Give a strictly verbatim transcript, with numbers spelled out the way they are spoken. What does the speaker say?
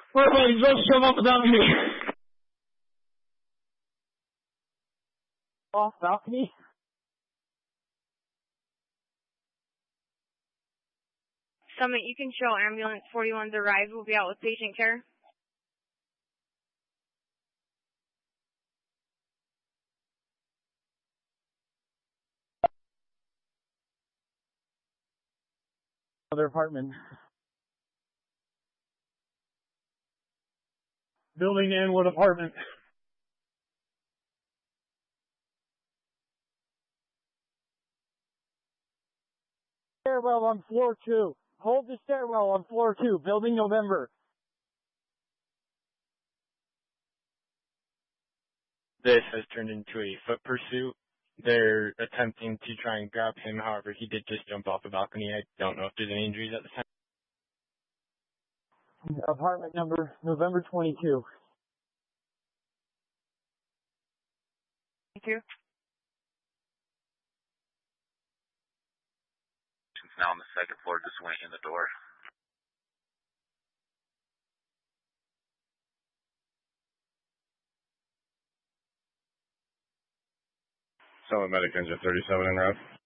Perfect, let's jump up down here. Off balcony. Summit, you can show ambulance forty-one's arrived. We'll be out with patient care. Other apartment. Building Inwood apartment. Stairwell on floor two. Hold the stairwell on floor two. Building November. This has turned into a foot pursuit. They're attempting to try and grab him. However, he did just jump off the balcony. I don't know if there's any injuries at the time. Apartment number November twenty-two. Thank you. Now on the second floor, just went in the door. Summit Medic Engine thirty-seven en route.